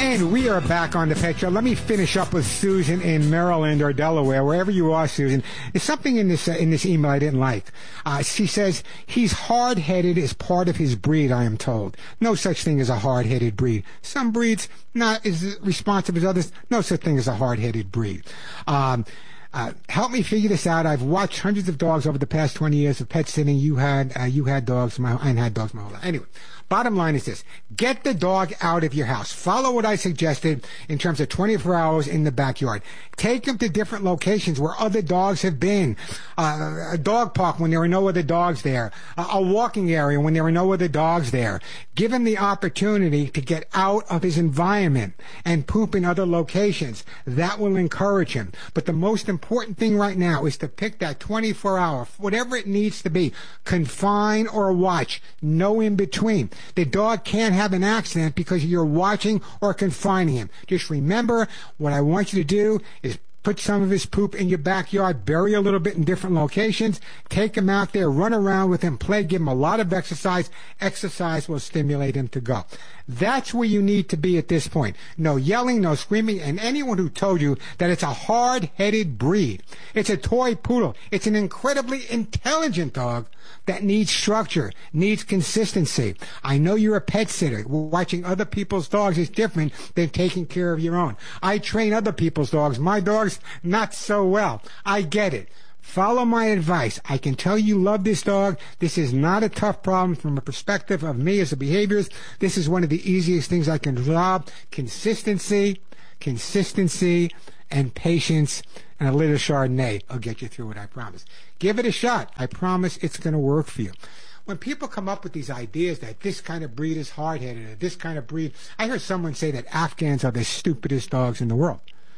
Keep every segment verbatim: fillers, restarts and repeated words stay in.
And we are back on the Pet Show. Let me finish up with Susan in Maryland or Delaware, wherever you are, Susan. There's something in this uh, in this email I didn't like. Uh, she says, he's hard-headed as part of his breed, I am told. No such thing as a hard-headed breed. Some breeds, not as responsive as others. No such thing as a hard-headed breed. Um, uh, help me figure this out. I've watched hundreds of dogs over the past twenty years of pet sitting. You had uh, you had dogs, my, I had dogs my whole life. Anyway. Bottom line is this. Get the dog out of your house. Follow what I suggested in terms of twenty-four hours in the backyard. Take him to different locations where other dogs have been. Uh, a dog park when there are no other dogs there. A, a walking area when there are no other dogs there. Give him the opportunity to get out of his environment and poop in other locations. That will encourage him. But the most important thing right now is to pick that twenty-four hour, whatever it needs to be, confine or watch. No in between. The dog can't have an accident because you're watching or confining him. Just remember, what I want you to do is put some of his poop in your backyard, bury a little bit in different locations, take him out there, run around with him, play, give him a lot of exercise. Exercise will stimulate him to go. That's where you need to be at this point. No yelling, no screaming, and anyone who told you that it's a hard-headed breed, it's a toy poodle, it's an incredibly intelligent dog that needs structure, needs consistency. I know you're a pet sitter. Watching other people's dogs is different than taking care of your own. I train other people's dogs. My dogs, not so well. I get it. Follow my advice. I can tell you love this dog. This is not a tough problem from a perspective of me as a behaviorist. This is one of the easiest things I can drop. Consistency, consistency, and patience, and a little Chardonnay. I'll get you through it, I promise. Give it a shot. I promise it's going to work for you. When people come up with these ideas that this kind of breed is hard-headed, or this kind of breed, I heard someone say that Afghans are the stupidest dogs in the world.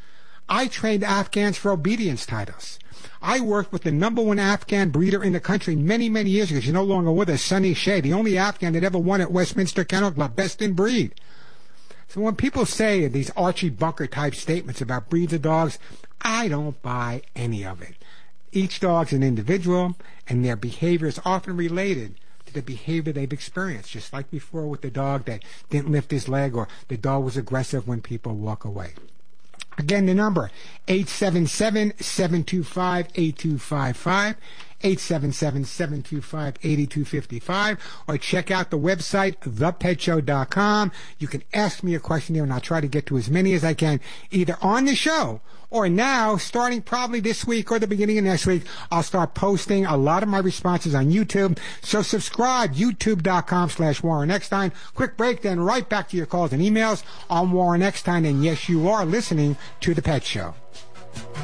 I trained Afghans for obedience titles. I worked with the number one Afghan breeder in the country many, many years ago. She's no longer with us, Sunny Shea, the only Afghan that ever won at Westminster Kennel Club, best in breed. So when people say these Archie Bunker type statements about breeds of dogs, I don't buy any of it. Each dog's an individual, and their behavior is often related to the behavior they've experienced, just like before with the dog that didn't lift his leg or the dog was aggressive when people walk away. Again, the number, eight seven seven, seven two five, eight two five five, eight seven seven, seven two five, eight two five five, or check out the website, the pet show dot com. You can ask me a question there, and I'll try to get to as many as I can, either on the show or now, starting probably this week or the beginning of next week, I'll start posting a lot of my responses on YouTube. So subscribe, youtube.com slash Warren Eckstein. Quick break, then right back to your calls and emails on Warren Eckstein. And yes, you are listening to The Pet Show.